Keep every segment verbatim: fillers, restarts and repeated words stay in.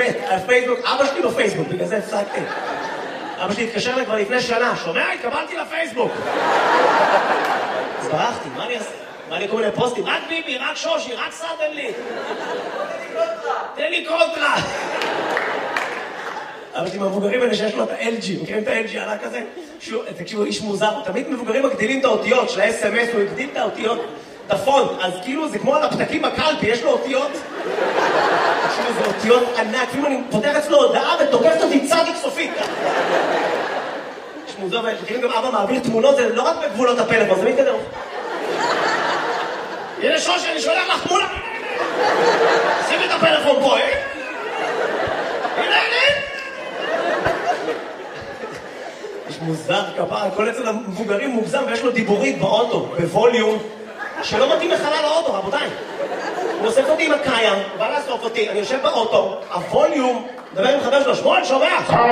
מת על פייסבוק, אבא שלי בפייסבוק, בגלל זה הפסקתי. אבא שלי התקשר לי כבר לפני שנה, שומע, התקבלתי לפייסבוק. אז ברחתי, מה אני אעשה? מה לי כל מיני פוסטים? רק ביבי, רק שושי, רק סאדן לי. תן לי קונטרה. אבא שלי מהמבוגרים האלה שיש לו את ה-אל ג'י, מכירים את ה-אל ג'י עלה כזה? תקשיבו, איש מוזר, תמיד מבוגרים מגדילים את האותיות של ה-אס אם אס, הוא הגדיל את האותיות, את הפונט, אז כאילו זה כמו על הפתקים בקלפי, יש לו אותיות. תקשיבו, זה אותיות ענק, כאילו אני פותח אצלו הודעה ותוקפת אותי צדיק סופית. איש מוזר, וכאילו גם אבא מעביר תמונות, זה לא רק בגבולות הפלאפון, זה מתקדם. הנה שושי, אני שולח לך תמונה. שימי את הפלאפון פה, אה? הנה, הנה. יש מוזר כפרה, כל אצל המבוגרים מוגזם ויש לו דיבורית באוטו, בווליום, שלא מתאים לחלל האוטו, רבותיי. הוא אוסף אותי עם הקיים, הוא בא לאסוף אותי, אני יושב באוטו, הווליום, מדבר עם חבר שלו, שמואל, שומע?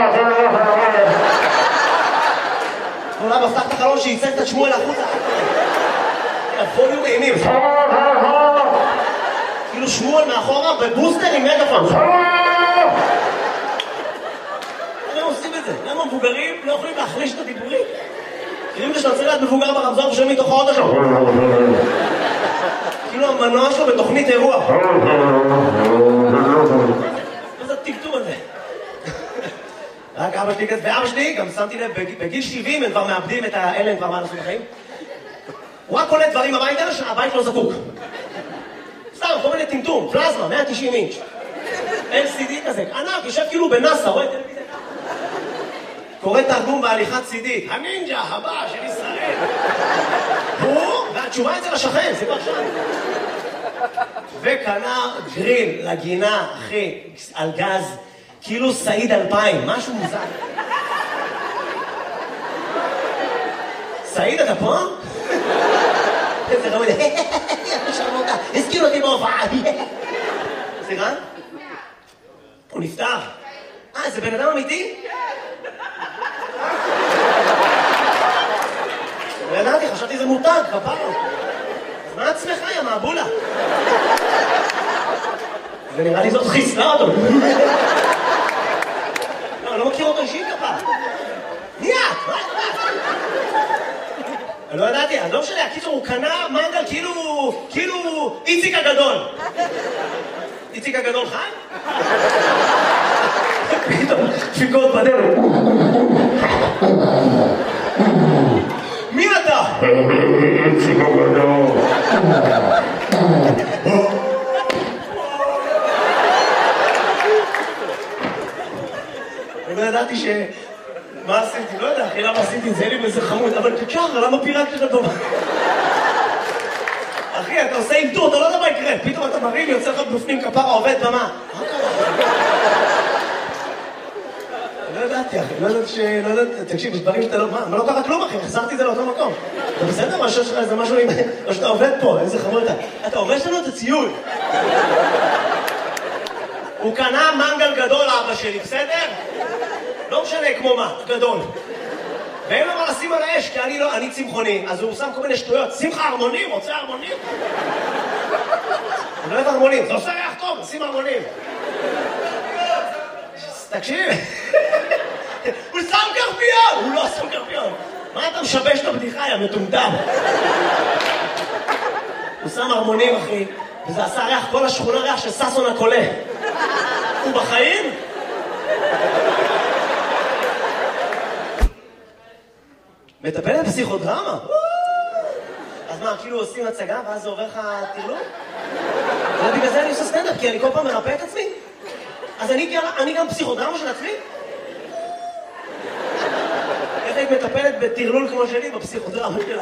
אולי מפתח את החלון שייצג את שמואל החוצה. הווליום אימים. כאילו שמואל מאחורה בבוסטר עם מגפון. למה עושים את זה? למה מבוגרים לא יכולים להחליש את הדיבורים? כאילו שאתה צריך להיות מבוגר ברמזור ושומעים מתוך האוטו שלו. כאילו המנוע שלו בתוכנית אירוע. מה זה הטקטום הזה? רק אבא שלי כזה, ואבא שלי, גם שמתי לב, בגיל שבעים הם כבר מאבדים את האלה, הם כבר מה לעשות בחיים. הוא רק קולט דברים הביתה שהבית לא זקוק. סתם, כל מיני טמטום, פלזמה, מאה ותשעים אינץ'. אל סי די כזה, ענק, יושב כאילו בנאסא, רואה טלוויזיה. קורא תרגום בהליכת סי די, הנינג'ה הבא של ישראל. הוא, והתשובה אצל השכן, זה כבר שם. וקנה גריל לגינה, אחי, על גז, כאילו סעיד אלפיים, משהו מוזר. סעיד, אתה פה? איזה רמוד, שרמותה, הזכיר אותי בהופעה. סליחה? הוא נפטר. אה, זה בן אדם אמיתי? לא ידעתי, חשבתי זה מותג, כפרה. אז מה עצמך, יא מעבולה? ונראה לי זאת חיסלה אותו. לא, אני לא מכיר אותו אישית, כפרה. מי את? מה את? אני לא ידעתי, אז לא משנה, הקיצור, הוא קנה מנגל כאילו, כאילו איציק הגדול. איציק הגדול חי? פתאום, דפיקות בדרך. מי אתה? איציק הגדול. אני לא ידעתי ש... מה עשיתי? לא יודע, אחי, למה עשיתי את זה? אין לי בזה חמוד, אבל תשאר, למה פירקתי את הדומה? אחי, אתה עושה אילתור, אתה לא יודע מה יקרה. פתאום אתה מרים, יוצא לך בפנים כפרה, עובד במה. מה קרה? לא ידעתי, אחי, לא ידעתי ש... לא ידעתי, תקשיב, יש דברים שאתה לא... מה? מה לא קרה כלום, אחי? חזרתי את זה לאותו מקום. אתה בסדר? מה שיש לך? זה משהו עם... או שאתה עובד פה, איזה חמוד אתה. אתה עובד לנו את הציוד. הוא קנה מנגל גדול, אבא שלי, בסדר? לא משנה כמו מה, גדול. ואין לו מה לשים על האש, כי אני לא, אני צמחוני, אז הוא שם כל מיני שטויות. שמחה הרמונים, רוצה הרמונים? אני לא אוהב הרמונים, זה עושה ריח טוב, שים הרמונים. תקשיב, הוא שם קרפיון! הוא לא שם קרפיון. מה אתה משבש את הבדיחה, יא מטומטם? הוא שם הרמונים, אחי, וזה עשה ריח, כל השכונה ריח של ססון הקולה. הוא בחיים? מטפלת פסיכודרמה? אז מה, כאילו עושים הצגה ואז זה עובר לך תרלום? ובגלל זה אני עושה סטנדאפ, כי אני כל פעם מרפא את עצמי? אז אני גם פסיכודרמה של עצמי? איך היית מטפלת בתרלול כמו שלי בפסיכודרמה שלה?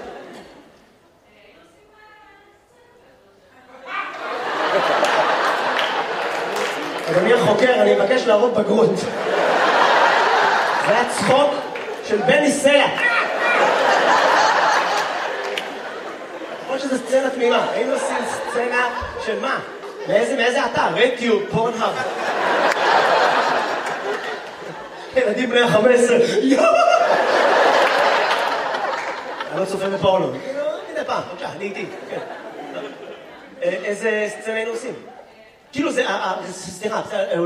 אדוני החוקר, אני מבקש להראות בגרות. זה היה צחוק של בני סלע. יכול שזה סצנה תמימה. היינו עושים סצנה של מה? מאיזה אתר? רדיו, פורנהאב. ילדים בני ה-חמש עשרה. אני לא צופה בפורנו. מדי פעם, בבקשה, אני איתי. איזה סצנה היינו עושים? כאילו זה... סליחה,